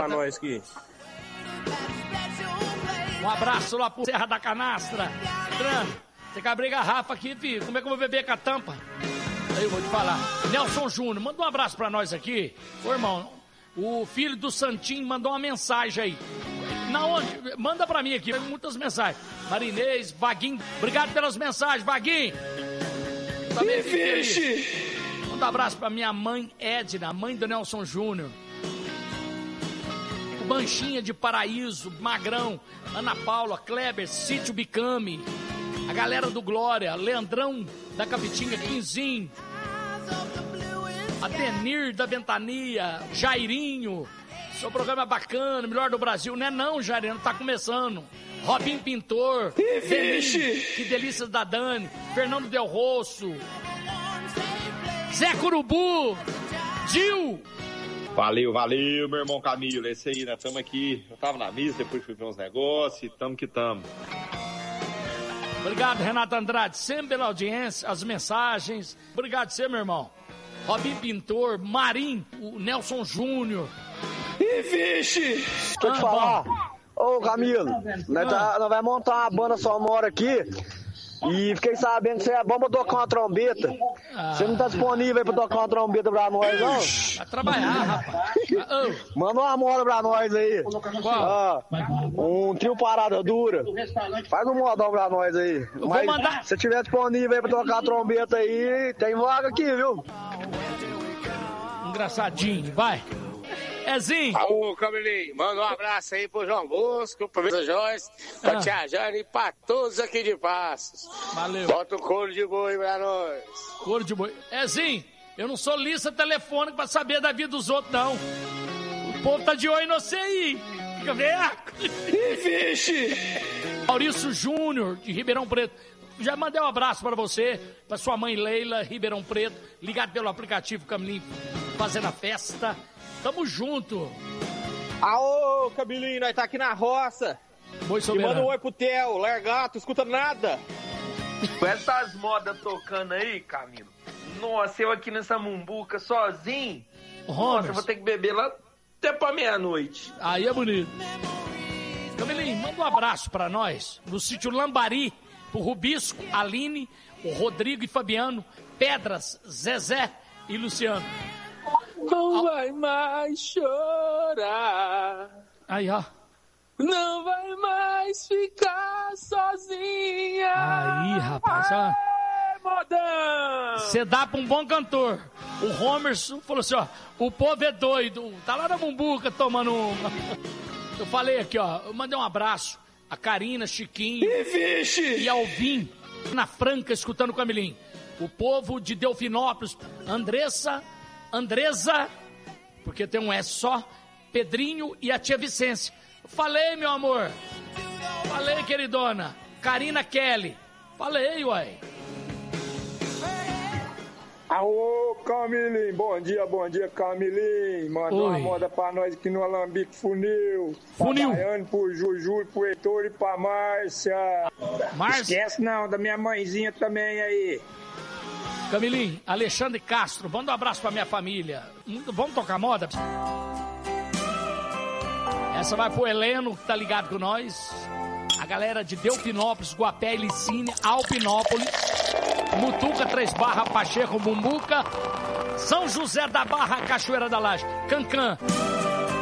pra nós aqui. Um abraço lá pro Serra da Canastra. Entrando. Você quer abrir garrafa aqui, filho? Como é que eu vou beber com a tampa? Aí eu vou te falar. Nelson Júnior, manda um abraço pra nós aqui. Ô, irmão, o filho do Santinho mandou uma mensagem aí. Na onde? Manda pra mim aqui, muitas mensagens. Marinês, Vaguinho, obrigado pelas mensagens, Vaguinho. Também vixe! Manda um abraço pra minha mãe Edna, mãe do Nelson Júnior. O Banchinha de Paraíso, Magrão, Ana Paula, Kleber, Sítio Bicame, a galera do Glória, Leandrão da Capitinga, Quinzinho, Adenir da Ventania, Jairinho. Seu programa é bacana, melhor do Brasil. Não é não, Jairinho, tá começando. Robin Pintor, Feliz, que delícias da Dani, Fernando Del Rosso, Zé Curubu, Gil. Valeu, meu irmão Camilo. É isso aí, nós estamos aqui. Eu tava na missa, depois fui ver uns negócios e tamo que tamo. Obrigado, Renato Andrade, sempre pela audiência, as mensagens. Obrigado você, meu irmão. Robin Pintor, Marim, o Nelson Júnior. Vixe! Deixa eu te falar. Ô, Camilo, nós vai montar uma banda sonora aqui. E fiquei sabendo que você é bom pra tocar uma trombeta. Você não tá disponível aí pra tocar uma trombeta pra nós, não? Vai trabalhar, rapaz. Manda uma moda pra nós aí. Um trio parada dura. Faz um modão pra nós aí. Mas mandar. Se tiver disponível aí pra tocar a trombeta aí, tem vaga aqui, viu? Engraçadinho, vai. Ezinho. Alô, Camilinho, manda um abraço aí pro João Bosco, pro Vitor Joyce, pra Tia Jane e pra todos aqui de Passos. Valeu. Bota o couro de boi pra nós. Couro de boi. Ezinho, eu não sou lista telefônica pra saber da vida dos outros, não. O povo tá de olho em você aí. Fica vendo? Vixe! Maurício Júnior, de Ribeirão Preto. Já mandei um abraço pra você, pra sua mãe Leila, Ribeirão Preto, ligado pelo aplicativo Camilinho, fazendo a festa. Tamo junto. Aô, Camilinho, nós tá aqui na roça. Boi e manda um oi pro Theo, largato, escuta nada. Com essas modas tocando aí, Camilo. Nossa, eu aqui nessa mumbuca sozinho. Nossa, eu vou ter que beber lá até pra meia-noite. Aí é bonito. Camilinho, manda um abraço pra nós. No sítio Lambari, pro Rubisco, Aline, o Rodrigo e Fabiano, Pedras, Zezé e Luciano. Não vai mais chorar. Aí, ó. Não vai mais ficar sozinha. Aí, rapaz, ó. Modão. Você dá pra um bom cantor. O Homerson falou assim, ó. O povo é doido. Tá lá na Mumbuca tomando uma. Eu falei aqui, ó. Eu mandei um abraço. A Karina, Chiquinho. E Alvin. Na Franca, escutando o Camilinho. O povo de Delfinópolis. Andresa, porque tem um S só, Pedrinho e a tia Vicência. Falei, meu amor. Falei, queridona. Karina Kelly. Falei, uai. Alô, Camilinho. Bom dia, Camilinho. Manda uma moda pra nós aqui no Alambique Funil. Funil. Pra Baiano, pro Juju, pro Heitor e pra Márcia. Esquece não, da minha mãezinha também aí. Camilinho, Alexandre Castro, manda um abraço pra minha família. Vamos tocar moda? Essa vai pro Heleno, que tá ligado com nós. A galera de Delfinópolis, Guapé, Licínia, Alpinópolis, Mutuca, 3 Barra, Pacheco, Mumbuca, São José da Barra, Cachoeira da Laje, Cancan.